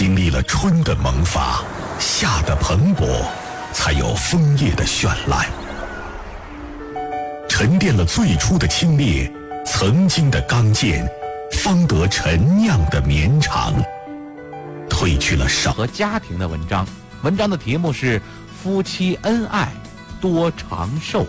经历了春的萌发，夏的蓬勃，才有枫叶的绚烂。沉淀了最初的清冽，曾经的刚健，方得陈酿的绵长。褪去了少和家庭的文章，文章的题目是《夫妻恩爱多长寿》。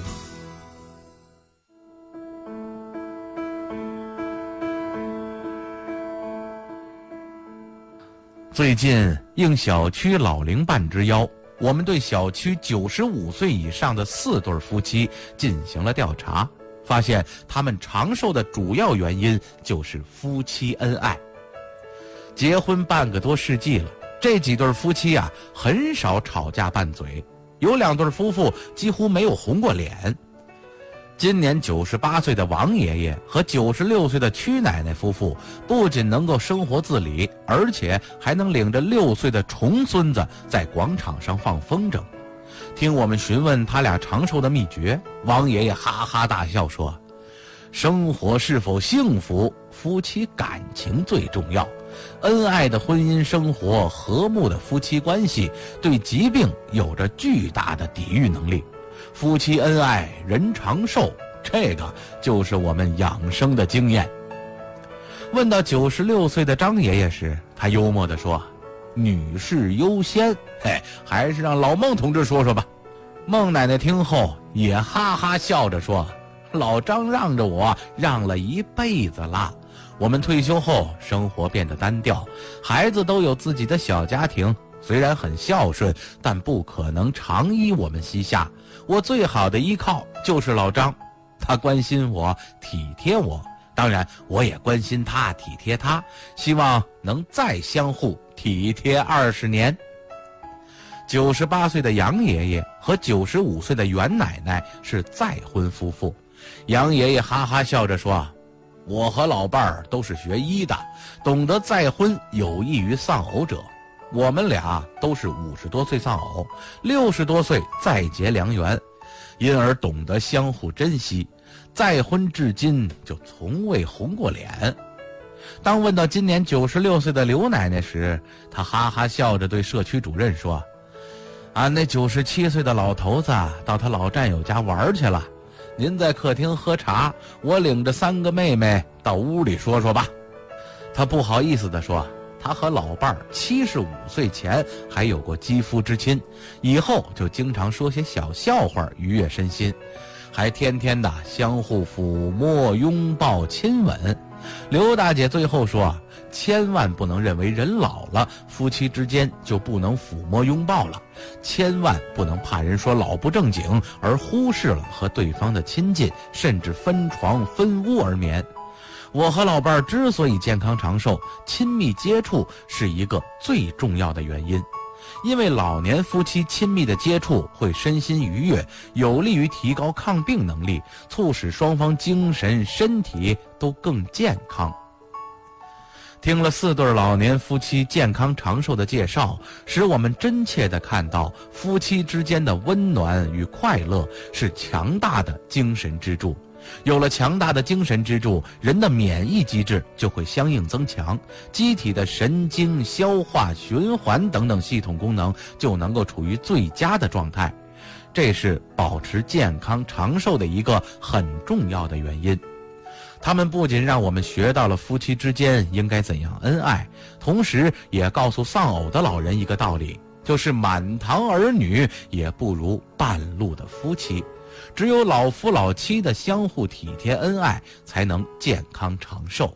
最近应小区老龄办之邀，我们对小区95岁以上的4对夫妻进行了调查，发现他们长寿的主要原因就是夫妻恩爱。结婚半个多世纪了，这几对夫妻啊，很少吵架拌嘴，有2对夫妇几乎没有红过脸。今年98岁的王爷爷和96岁的曲奶奶夫妇，不仅能够生活自理，而且还能领着6岁的重孙子在广场上放风筝。听我们询问他俩长寿的秘诀，王爷爷哈哈大笑说：生活是否幸福，夫妻感情最重要。恩爱的婚姻生活，和睦的夫妻关系，对疾病有着巨大的抵御能力。夫妻恩爱人长寿，这个就是我们养生的经验。问到96岁的张爷爷时，他幽默地说：女士优先，还是让老孟同志说说吧。孟奶奶听后也哈哈笑着说：老张让着我让了一辈子了，我们退休后生活变得单调，孩子都有自己的小家庭，虽然很孝顺，但不可能常依我们膝下。我最好的依靠就是老张，他关心我，体贴我，当然我也关心他，体贴他，希望能再相互体贴20年。98岁的杨爷爷和95岁的袁奶奶是再婚夫妇。杨爷爷哈哈笑着说：我和老伴儿都是学医的，懂得再婚有益于丧偶者。我们俩都是50多岁丧偶，60多岁再结良缘，因而懂得相互珍惜，再婚至今就从未红过脸。当问到今年96岁的刘奶奶时，她哈哈笑着对社区主任说：俺那97岁的老头子到他老战友家玩去了，您在客厅喝茶，我领着3个妹妹到屋里说说吧。他不好意思地说，他和老伴儿75岁前还有过肌肤之亲，以后就经常说些小笑话愉悦身心，还天天的相互抚摸、拥抱、亲吻。刘大姐最后说，千万不能认为人老了，夫妻之间就不能抚摸拥抱了，千万不能怕人说老不正经而忽视了和对方的亲近，甚至分床分屋而眠。我和老伴儿之所以健康长寿，亲密接触是一个最重要的原因。因为老年夫妻亲密的接触会身心愉悦，有利于提高抗病能力，促使双方精神身体都更健康。听了4对老年夫妻健康长寿的介绍，使我们真切地看到夫妻之间的温暖与快乐是强大的精神支柱。有了强大的精神支柱，人的免疫机制就会相应增强，机体的神经、消化、循环等等系统功能就能够处于最佳的状态，这是保持健康长寿的一个很重要的原因。他们不仅让我们学到了夫妻之间应该怎样恩爱，同时也告诉丧偶的老人一个道理，就是满堂儿女也不如半路的夫妻。只有老夫老妻的相互体贴恩爱，才能健康长寿。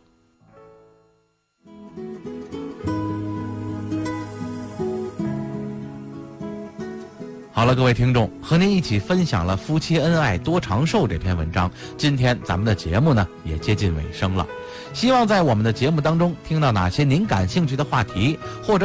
好了，各位听众，和您一起分享了夫妻恩爱多长寿这篇文章。今天咱们的节目呢也接近尾声了，希望在我们的节目当中听到哪些您感兴趣的话题，或者